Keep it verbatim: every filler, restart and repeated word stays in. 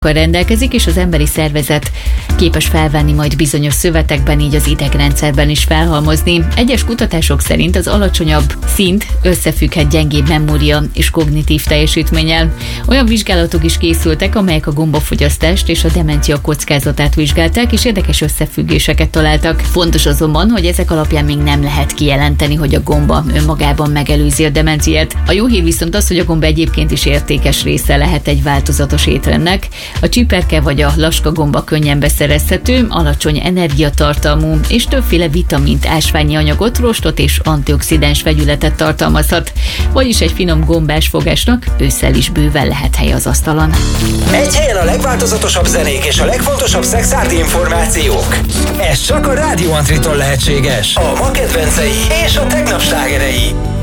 rendelkezik, és az emberi szervezet képes felvenni majd bizonyos szövetekben, így az idegrendszerben is felhalmozni. Egyes kutatások szerint az alacsonyabb szint összefügghet gyengébb memória és kognitív teljesítménnyel. Olyan vizsgálatok is készültek, amelyek a gombafogyasztást és a demencia kockázatát vizsgálták, és érdekes összefüggéseket találtak. Fontos azonban, hogy ezek alapján még nem lehet kijelenteni, hogy a gomba önmagában megelőzi a demenciát. A jó hír viszont az, hogy a gomba egyébként is értékes része lehet egy változatos étrendnek. A csiperke vagy a laskagomba könnyen beszerezhető, alacsony energiatartalmú és többféle vitamint, ásványi anyagot, rostot és antioxidáns vegyületet tartalmazhat. Vagyis egy finom gombás fogásnak ősszel is bőven lehet hely az asztalon. Egy helyen a legváltozatosabb zenék és a legfontosabb szexárdi információk. Ez csak a Rádió Antriton lehetséges. A ma kedvencei és a tegnap slágerei.